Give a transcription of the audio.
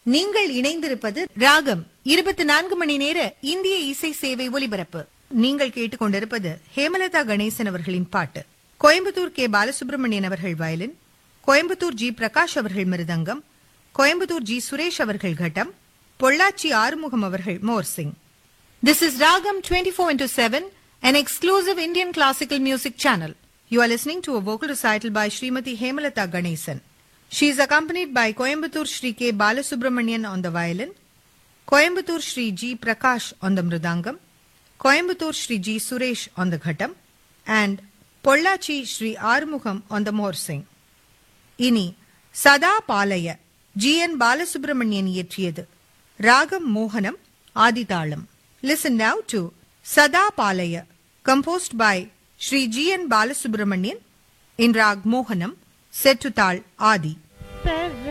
நீங்கள் இணைந்திருப்பது ராகம் 24 மணி நேர இந்திய இசை சேவை ஒலிபரப்பு. நீங்கள் கேட்டுக்கொண்டிருப்பது ஹேமலதா கணேசன் அவர்களின் பாட்டு. கோயம்புத்தூர் கே பாலசுப்ரமணியன் அவர்கள் வயலின், கோயம்புத்தூர் ஜி பிரகாஷ் அவர்கள் மிருதங்கம், கோயம்புத்தூர் ஜி சுரேஷ் அவர்கள் கட்டம், பொள்ளாச்சி ஆறுமுகம் அவர்கள் morsing. This is Ragam 24/7, an exclusive Indian classical music channel. You are listening to a vocal recital by Srimati Hemalata Ganesan. She is accompanied by Coimbatore Shri K. Balasubramanian on the violin, Coimbatore Shri G. Prakash on the mridangam, Coimbatore Shri G. Suresh on the ghattam, and Pollachi Shri Arumugham on the morsing. Ini Sada Palaya G. N. Balasubramanian இயற்றியது. Ragam Mohanam Adithalam. Listen now to Sada Palaya, composed by Shri G. N. Balasubramanian in Rag Mohanam, set to Tal Adi.